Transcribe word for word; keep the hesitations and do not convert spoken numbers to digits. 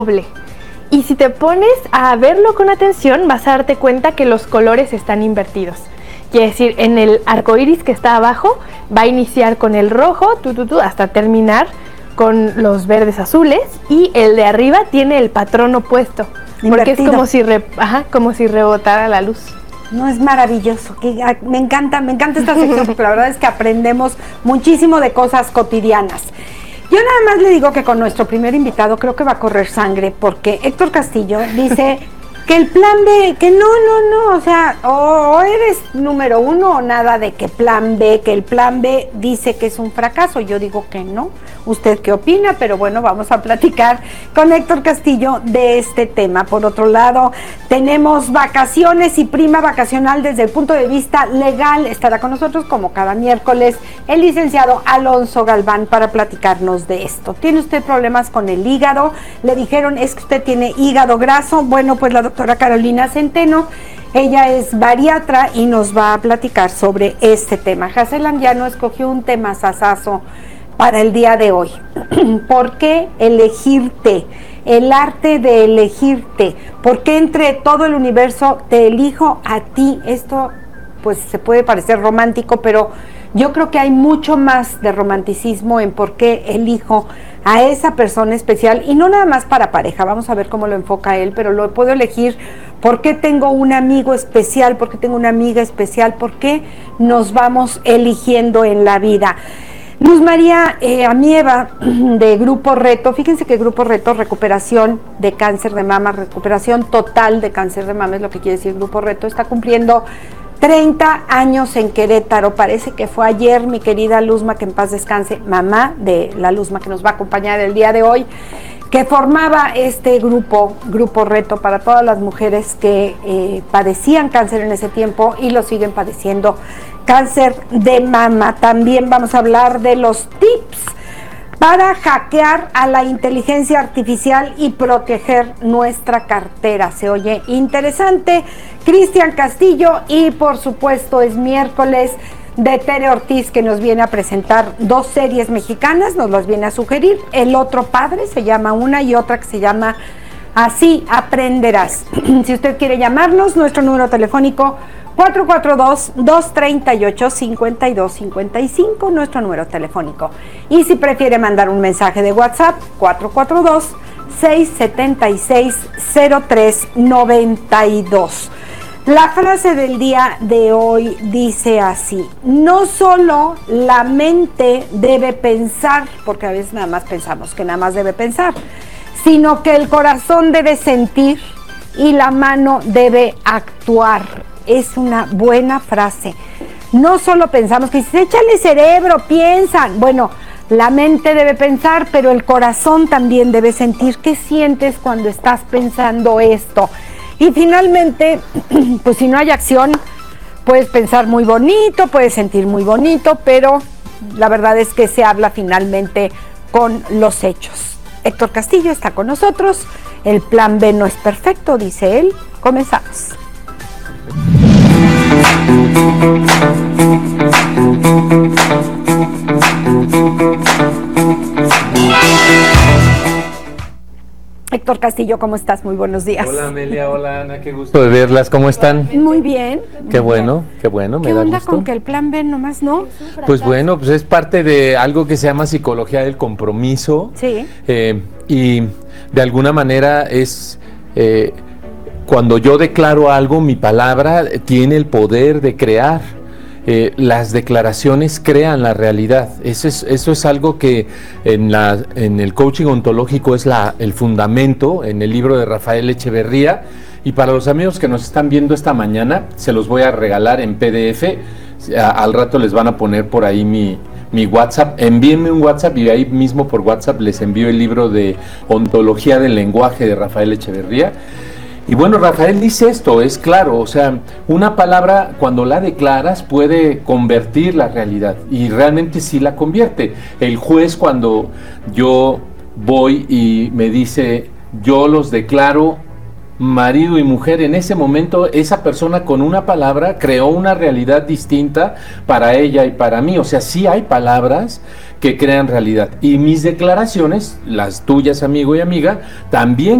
doble. Y si te pones a verlo con atención, vas a darte cuenta que los colores están invertidos. Quiere decir, en el arco iris que está abajo, va a iniciar con el rojo, tu, tu, tu, hasta terminar con los verdes azules, y el de arriba tiene el patrón opuesto, invertido. Porque es como si, re, ajá, como si rebotara la luz. No, es maravilloso, que, me encanta, me encanta esta sección, porque la verdad es que aprendemos muchísimo de cosas cotidianas. Yo nada más le digo que con nuestro primer invitado creo que va a correr sangre, porque Héctor Castillo dice que el plan B, que no, no, no, o sea, o, o eres número uno o nada de que plan B, que el plan B dice que es un fracaso. Yo digo que no. ¿Usted qué opina? Pero bueno, vamos a platicar con Héctor Castillo de este tema. Por otro lado, tenemos vacaciones y prima vacacional desde el punto de vista legal. Estará con nosotros, como cada miércoles, el licenciado Alonso Galván para platicarnos de esto. ¿Tiene usted problemas con el hígado? Le dijeron, es que usted tiene hígado graso. Bueno, pues la doctora Carolina Centeno, ella es bariatra y nos va a platicar sobre este tema. Hacelan ya no escogió un tema sasazo para el día de hoy. ¿Por qué elegirte? El arte de elegirte. ¿Por qué entre todo el universo te elijo a ti? Esto pues se puede parecer romántico, pero yo creo que hay mucho más de romanticismo en por qué elijo a esa persona especial, y no nada más para pareja. Vamos a ver cómo lo enfoca él, pero lo puedo elegir porque tengo un amigo especial, porque tengo una amiga especial, porque nos vamos eligiendo en la vida. Luz María eh, Amieva, de Grupo Reto. Fíjense que Grupo Reto, recuperación de cáncer de mama, recuperación total de cáncer de mama, es lo que quiere decir Grupo Reto, está cumpliendo treinta años en Querétaro. Parece que fue ayer, mi querida Luzma, que en paz descanse, mamá de la Luzma que nos va a acompañar el día de hoy, que formaba este grupo, Grupo Reto, para todas las mujeres que eh, padecían cáncer en ese tiempo y lo siguen padeciendo, cáncer de mama. También vamos a hablar de los tips para hackear a la inteligencia artificial y proteger nuestra cartera. Se oye interesante. Cristian Castillo, y por supuesto es miércoles de Tere Ortiz, que nos viene a presentar dos series mexicanas, nos las viene a sugerir. El otro padre se llama una, y otra que se llama Así Aprenderás. Si usted quiere llamarnos, nuestro número telefónico cuatro cuatro dos, dos tres ocho, cinco dos cinco cinco, nuestro número telefónico. Y si prefiere mandar un mensaje de WhatsApp, cuatro cuatro dos, seis siete seis, cero tres nueve dos. La frase del día de hoy dice así: no solo la mente debe pensar, porque a veces nada más pensamos que nada más debe pensar, sino que el corazón debe sentir y la mano debe actuar. Es una buena frase. No solo pensamos, que dices, échale cerebro, piensan. Bueno, la mente debe pensar, pero el corazón también debe sentir. ¿Qué sientes cuando estás pensando esto? Y finalmente, pues si no hay acción, puedes pensar muy bonito, puedes sentir muy bonito, pero la verdad es que se habla finalmente con los hechos. Héctor Castillo está con nosotros. El plan B no es perfecto, dice él. Comenzamos. Héctor Castillo, ¿cómo estás? Muy buenos días. Hola Amelia, hola Ana, qué gusto de verlas, ¿cómo están? Muy bien. Qué bueno, qué bueno, me da gusto. ¿Qué onda con que el plan B nomás no? Pues bueno, pues es parte de algo que se llama psicología del compromiso. Sí. Eh, y de alguna manera es... Eh, cuando yo declaro algo, mi palabra tiene el poder de crear. Eh, las declaraciones crean la realidad. Eso es, eso es algo que en, la, en el coaching ontológico es la, el fundamento, en el libro de Rafael Echeverría. Y para los amigos que nos están viendo esta mañana, se los voy a regalar en P D F. A, al rato les van a poner por ahí mi, mi WhatsApp. Envíenme un WhatsApp y ahí mismo por WhatsApp les envío el libro de Ontología del Lenguaje de Rafael Echeverría. Y bueno, Rafael dice esto, es claro, o sea, una palabra cuando la declaras puede convertir la realidad, y realmente sí la convierte. El juez, cuando yo voy y me dice, yo los declaro marido y mujer, en ese momento esa persona con una palabra creó una realidad distinta para ella y para mí. O sea, sí hay palabras que crean realidad. Y mis declaraciones, las tuyas, amigo y amiga, también